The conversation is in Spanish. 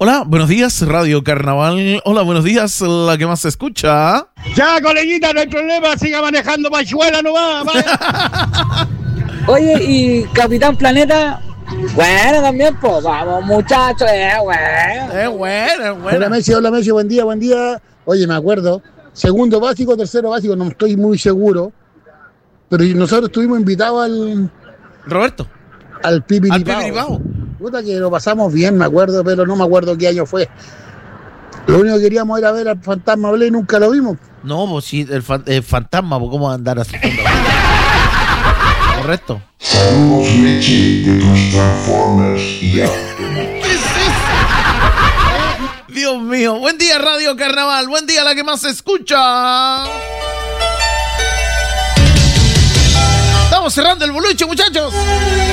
Hola, buenos días, Radio Carnaval. Hola, buenos días, la que más se escucha. Ya, coleguita, no hay problema, siga manejando Pachuela nomás. Oye, y Capitán Planeta, bueno, también, pues, vamos, muchachos, bueno. Bueno. Hola Messi, buen día. Oye, me acuerdo, segundo básico, tercero básico, no estoy muy seguro, pero nosotros estuvimos invitados Roberto. al Pipiripao. Puta que lo pasamos bien, me acuerdo, pero no me acuerdo qué año fue. Lo único que queríamos era ver al fantasma Blé y nunca lo vimos. No, pues sí, el fantasma, pues cómo va a andar así. Correcto. Saludos, Richie, de tus Transformers y ya. ¿Qué es eso? Dios mío. Buen día, Radio Carnaval. Buen día, la que más se escucha. Estamos cerrando el boliche, muchachos.